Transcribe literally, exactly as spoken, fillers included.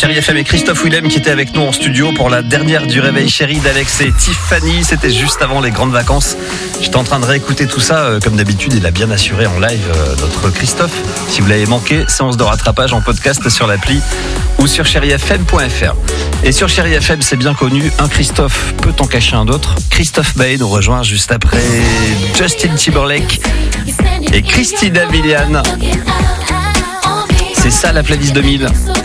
Chérie F M et Christophe Willem qui était avec nous en studio pour la dernière du Réveil Chérie d'Alex et Tiffany. C'était juste avant les grandes vacances. J'étais en train de réécouter tout ça euh, comme d'habitude. Il a bien assuré en live euh, notre Christophe. Si vous l'avez manqué, séance de rattrapage en podcast sur l'appli ou sur chérie f m point f r. Et sur Chérie F M, c'est bien connu, un Christophe peut en cacher un autre. Christophe Bay nous rejoint juste après Justin Timberlake et Christina Milian. C'est ça la playlist deux mille.